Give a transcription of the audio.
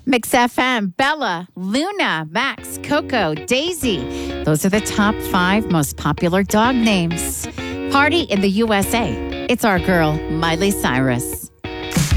Mix FM, Bella, Luna, Max, Coco, Daisy. Those are the top 5 most popular dog names. Party in the USA. It's our girl, Miley Cyrus.